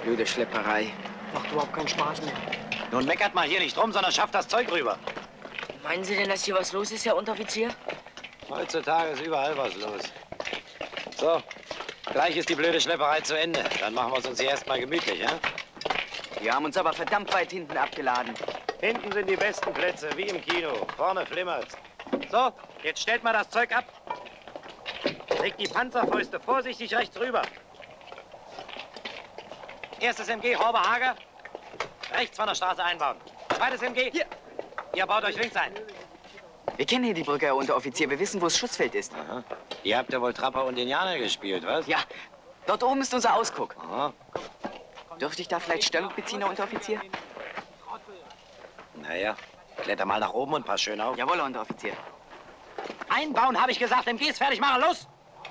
Blöde Schlepperei. Macht überhaupt keinen Spaß mehr. Nun meckert mal hier nicht rum, sondern schafft das Zeug rüber. Meinen Sie denn, dass hier was los ist, Herr Unteroffizier? Heutzutage ist überall was los. So, gleich ist die blöde Schlepperei zu Ende. Dann machen wir es uns hier erstmal gemütlich, ja? Wir haben uns aber verdammt weit hinten abgeladen. Hinten sind die besten Plätze, wie im Kino. Vorne flimmert's. So, jetzt stellt mal das Zeug ab. Legt die Panzerfäuste vorsichtig rechts rüber. Erstes MG, Horber Hager. Rechts von der Straße einbauen. Zweites MG. Hier. Ihr baut euch links ein. Wir kennen hier die Brücke, Herr Unteroffizier. Wir wissen, wo das Schussfeld ist. Aha. Ihr habt ja wohl Trapper und Indianer gespielt, was? Ja, dort oben ist unser Ausguck. Aha. Dürfte ich da vielleicht Stellung beziehen, Herr Unteroffizier? Naja, kletter mal nach oben und pass schön auf. Jawohl, Herr Unteroffizier. Einbauen, habe ich gesagt. MG ist fertig, machen, los!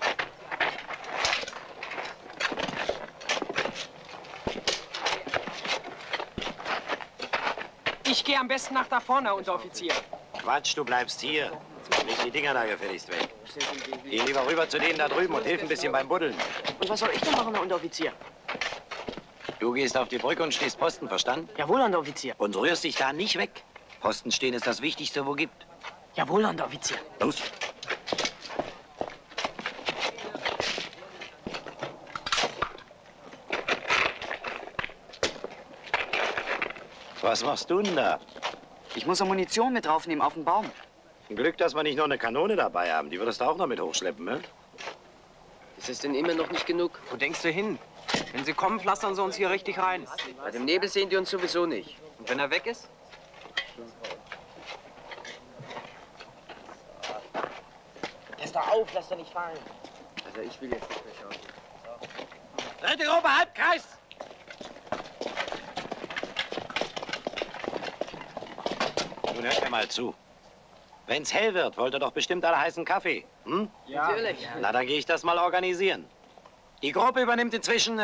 Ich gehe am besten nach da vorne, Herr Unteroffizier. Quatsch, du bleibst hier. Leg die Dinger da gefälligst weg. Geh lieber rüber zu denen da drüben und hilf ein bisschen beim Buddeln. Und was soll ich denn machen, Herr Unteroffizier? Du gehst auf die Brücke und stehst Posten, verstanden? Jawohl, Herr Unteroffizier. Und rührst dich da nicht weg. Posten stehen ist das Wichtigste, wo gibt. Jawohl, Herr Unteroffizier. Los! Was machst du denn da? Ich muss noch Munition mit draufnehmen auf den Baum. Glück, dass wir nicht noch eine Kanone dabei haben. Die würdest du auch noch mit hochschleppen, ne? Ist es denn immer noch nicht genug? Wo denkst du hin? Wenn sie kommen, pflastern sie uns hier richtig rein. Bei dem Nebel sehen die uns sowieso nicht. Und wenn er weg ist? Pass doch auf, lass doch nicht fallen. Also ich will jetzt nicht mehr schauen. Dritte Gruppe, Halbkreis! Nun hört mir mal zu. Wenn's hell wird, wollt ihr doch bestimmt alle heißen Kaffee. Hm? Ja. Natürlich. Na, dann gehe ich das mal organisieren. Die Gruppe übernimmt inzwischen,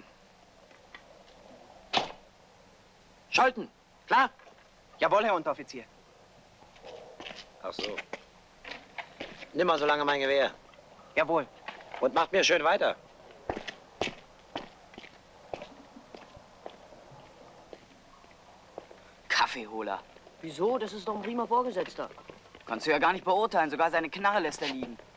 Scholten. Klar? Jawohl, Herr Unteroffizier. Ach so. Nimm mal so lange mein Gewehr. Jawohl. Und macht mir schön weiter. Kaffeeholer. Wieso? Das ist doch ein prima Vorgesetzter. Kannst du ja gar nicht beurteilen. Sogar seine Knarre lässt er liegen.